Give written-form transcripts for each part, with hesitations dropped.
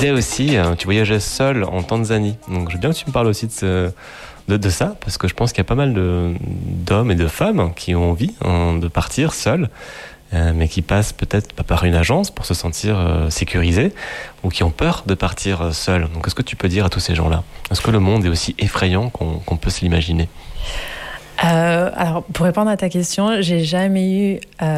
disais aussi, tu voyageais seul en Tanzanie. Donc je veux bien que tu me parles aussi de ça, parce que je pense qu'il y a pas mal d'hommes et de femmes qui ont envie de partir seuls, mais qui passent peut-être pas par une agence pour se sentir sécurisés, ou qui ont peur de partir seuls. Donc qu'est-ce que tu peux dire à tous ces gens-là? Est-ce que le monde est aussi effrayant qu'on peut se l'imaginer? Alors, pour répondre à ta question, j'ai jamais eu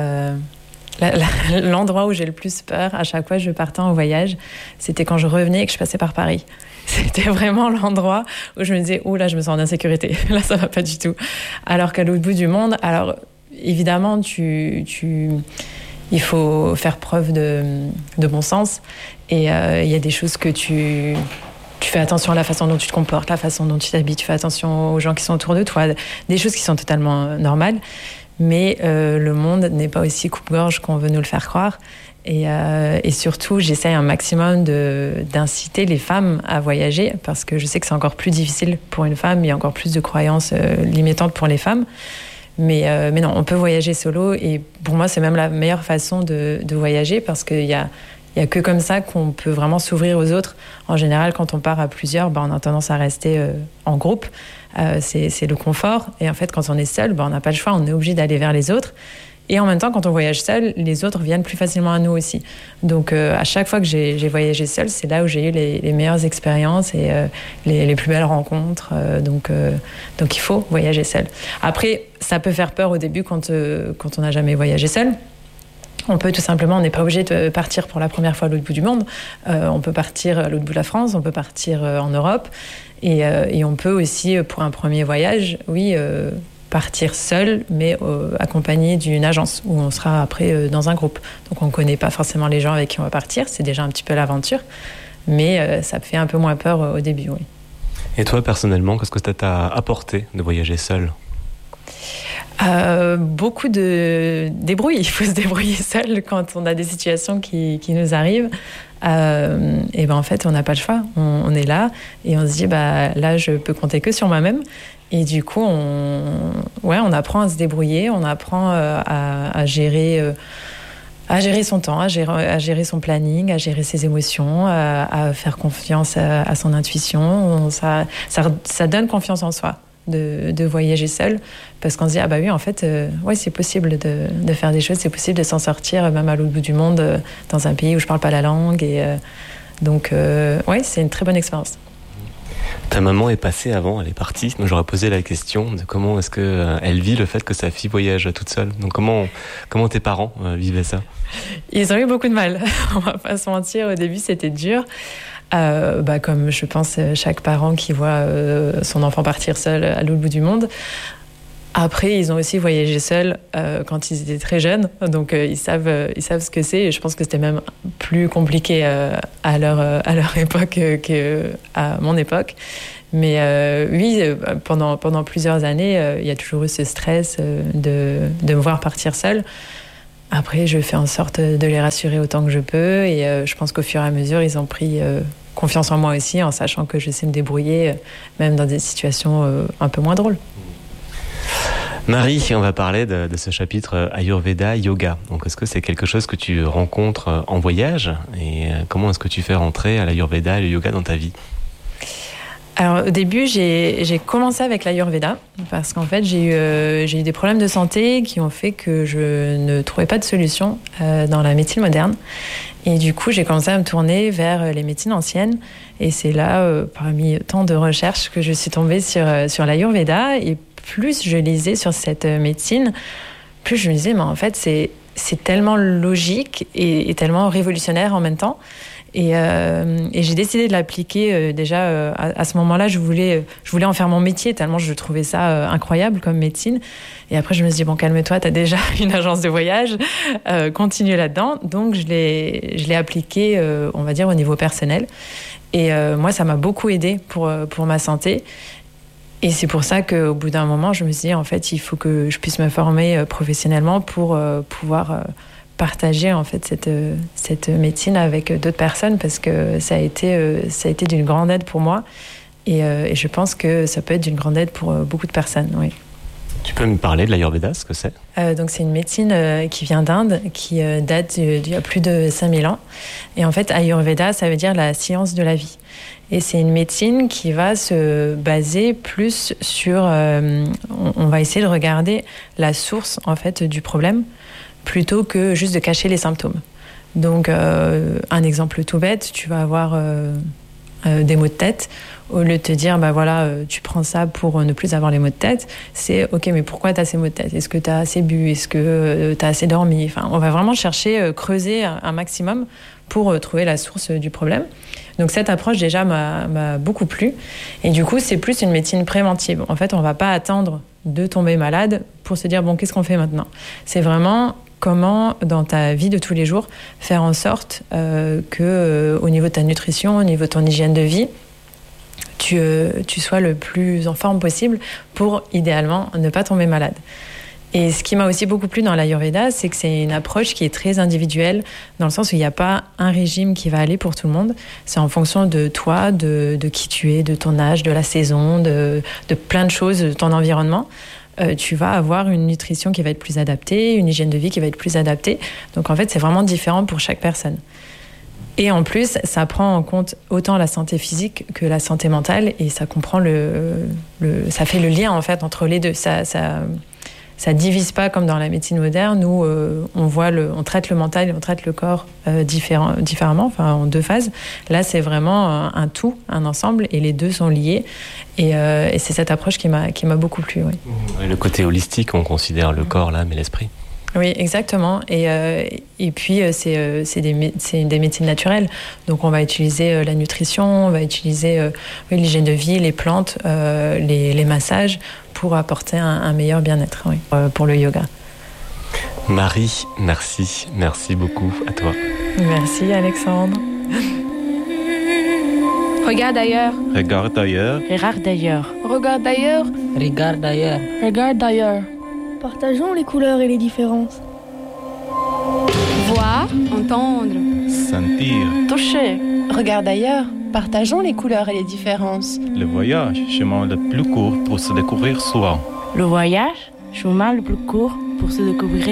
l'endroit où j'ai le plus peur à chaque fois que je partais en voyage, c'était quand je revenais et que je passais par Paris. C'était vraiment l'endroit où je me disais, oh là, je me sens en insécurité. Là, ça va pas du tout. Alors qu'à l'autre bout du monde, alors évidemment, il faut faire preuve de bon sens. Et il y a des choses que tu fais attention à la façon dont tu te comportes, la façon dont tu t'habilles, tu fais attention aux gens qui sont autour de toi, des choses qui sont totalement normales. Mais le monde n'est pas aussi coupe-gorge qu'on veut nous le faire croire. Et surtout, j'essaie un maximum d'inciter les femmes à voyager, parce que je sais que c'est encore plus difficile pour une femme, il y a encore plus de croyances limitantes pour les femmes. Mais non, on peut voyager solo, et pour moi, c'est même la meilleure façon de voyager, parce qu'il y a que comme ça qu'on peut vraiment s'ouvrir aux autres. En général, quand on part à plusieurs, on a tendance à rester en groupe. C'est le confort. Et en fait, quand on est seul, on n'a pas le choix, on est obligé d'aller vers les autres. Et en même temps, quand on voyage seul, les autres viennent plus facilement à nous aussi. Donc, à chaque fois que j'ai voyagé seul, c'est là où j'ai eu les meilleures expériences et les plus belles rencontres. Donc, il faut voyager seul. Après, ça peut faire peur au début quand on n'a jamais voyagé seul. On peut tout simplement, on n'est pas obligé de partir pour la première fois à l'autre bout du monde. On peut partir à l'autre bout de la France, on peut partir en Europe. Et on peut aussi, pour un premier voyage, partir seul, mais accompagné d'une agence, où on sera après dans un groupe. Donc on ne connaît pas forcément les gens avec qui on va partir, c'est déjà un petit peu l'aventure, mais ça fait un peu moins peur au début, oui. Et toi, personnellement, qu'est-ce que ça t'a apporté de voyager seul ? Beaucoup de débrouille. Il faut se débrouiller seul quand on a des situations qui nous arrivent. Et en fait, on n'a pas le choix. On est là et on se dit, là, je peux compter que sur moi-même. Et du coup, on apprend à se débrouiller, on apprend à gérer son temps, à gérer son planning, à gérer ses émotions, à faire confiance à son intuition. Ça donne confiance en soi de voyager seul, parce qu'on se dit, oui, en fait, c'est possible de faire des choses, c'est possible de s'en sortir, même à l'autre bout du monde, dans un pays où je parle pas la langue. Et donc, c'est une très bonne expérience. Ta maman est passée avant, elle est partie. Donc j'aurais posé la question de comment est-ce qu'elle vit le fait que sa fille voyage toute seule. Donc comment tes parents vivaient ça ? Ils ont eu beaucoup de mal, on va pas se mentir. Au début, c'était dur. Comme je pense chaque parent qui voit son enfant partir seul à l'autre bout du monde. Après, ils ont aussi voyagé seuls quand ils étaient très jeunes, donc ils savent ce que c'est. Et je pense que c'était même plus compliqué à leur époque qu'à mon époque. Mais pendant plusieurs années, il y a toujours eu ce stress de me voir partir seule. Après, je fais en sorte de les rassurer autant que je peux, et je pense qu'au fur et à mesure, ils ont pris confiance en moi aussi, en sachant que je sais me débrouiller, même dans des situations un peu moins drôles. Marie, on va parler de ce chapitre Ayurveda Yoga. Donc, est-ce que c'est quelque chose que tu rencontres en voyage ? Et comment est-ce que tu fais rentrer à l'Ayurveda et le yoga dans ta vie ? Alors, au début, j'ai commencé avec l'Ayurveda, parce qu'en fait, j'ai eu des problèmes de santé qui ont fait que je ne trouvais pas de solution dans la médecine moderne. Et du coup, j'ai commencé à me tourner vers les médecines anciennes. Et c'est là, parmi tant de recherches, que je suis tombée sur l'Ayurveda. Et plus je lisais sur cette médecine, plus je me disais, mais en fait, c'est tellement logique et tellement révolutionnaire en même temps. Et j'ai décidé de l'appliquer déjà à ce moment-là. Je voulais en faire mon métier, tellement je trouvais ça incroyable comme médecine. Et après, je me suis dit, calme-toi, t'as déjà une agence de voyage, continue là-dedans. Donc, je l'ai appliqué, on va dire, au niveau personnel. Et moi, ça m'a beaucoup aidée pour ma santé. Et c'est pour ça qu'au bout d'un moment, je me suis dit, en fait, il faut que je puisse me former professionnellement pour pouvoir partager en fait cette médecine avec d'autres personnes, parce que ça a été d'une grande aide pour moi, et je pense que ça peut être d'une grande aide pour beaucoup de personnes, oui. Tu peux me parler de l'Ayurveda, ce que c'est? Donc c'est une médecine qui vient d'Inde, qui date d'il y a plus de 5000 ans. Et en fait, Ayurveda, ça veut dire la science de la vie. Et c'est une médecine qui va se baser plus sur... on va essayer de regarder la source, en fait, du problème, plutôt que juste de cacher les symptômes. Donc, un exemple tout bête, tu vas avoir des maux de tête. Au lieu de te dire, bah voilà, tu prends ça pour ne plus avoir les maux de tête, c'est ok, mais pourquoi tu as ces maux de tête? Est-ce que tu as assez bu? Est-ce que tu as assez dormi? Enfin, on va vraiment chercher, creuser un maximum pour trouver la source du problème. Donc cette approche déjà m'a beaucoup plu. Et du coup, c'est plus une médecine préventive. En fait, on ne va pas attendre de tomber malade pour se dire, bon, qu'est-ce qu'on fait maintenant? C'est vraiment comment, dans ta vie de tous les jours, faire en sorte que, au niveau de ta nutrition, au niveau de ton hygiène de vie, tu sois le plus en forme possible pour, idéalement, ne pas tomber malade. Et ce qui m'a aussi beaucoup plu dans l'Ayurveda, c'est que c'est une approche qui est très individuelle, dans le sens où il n'y a pas un régime qui va aller pour tout le monde. C'est en fonction de toi, de qui tu es, de ton âge, de la saison, de plein de choses, de ton environnement. Tu vas avoir une nutrition qui va être plus adaptée, une hygiène de vie qui va être plus adaptée. Donc en fait, c'est vraiment différent pour chaque personne. Et en plus, ça prend en compte autant la santé physique que la santé mentale, et ça comprend ça fait le lien en fait entre les deux. Ça divise pas comme dans la médecine moderne où on traite le mental et on traite le corps différemment, enfin en deux phases. Là, c'est vraiment un tout, un ensemble, et les deux sont liés. Et c'est cette approche qui m'a beaucoup plu. Oui. Et le côté holistique, on considère le corps, l'âme et l'esprit. Oui, exactement. Et puis, c'est des médecines naturelles. Donc, on va utiliser la nutrition, on va utiliser l'hygiène de vie, les plantes, les massages pour apporter un meilleur bien-être pour le yoga. Marie, merci. Merci beaucoup à toi. Merci, Alexandre. Regarde ailleurs. Regarde ailleurs. Regarde ailleurs. Regarde ailleurs. Regarde ailleurs. Regarde ailleurs. Partageons les couleurs et les différences. Voir, entendre, Sentir. toucher. Regarde ailleurs. Partageons les couleurs et les différences. Le voyage, chemin le plus court pour se découvrir soi. Le voyage, chemin le plus court pour se découvrir